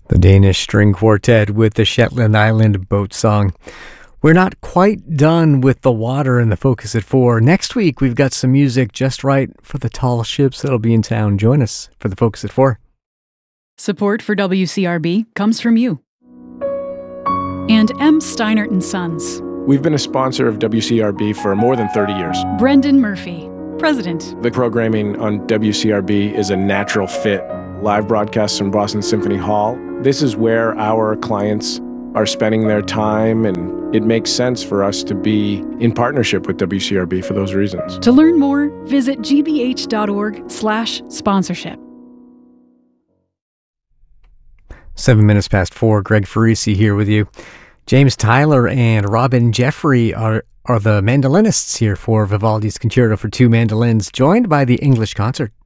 The Danish String Quartet with the Shetland Island Boat Song. We're not quite done with the water and the Focus at 4. Next week, we've got some music just right for the tall ships that'll be in town. Join us for the Focus at 4. Support for WCRB comes from you and M. Steinert & Sons. We've been a sponsor of WCRB for more than 30 years. Brendan Murphy, President. The programming on WCRB is a natural fit. Live broadcasts from Boston Symphony Hall. This is where our clients are spending their time, and it makes sense for us to be in partnership with WCRB for those reasons. To learn more, visit gbh.org/sponsorship. 7 minutes past 4, Greg Farisi here with you. James Tyler and Robin Jeffrey are the mandolinists here for Vivaldi's Concerto for Two Mandolins, joined by the English Concert.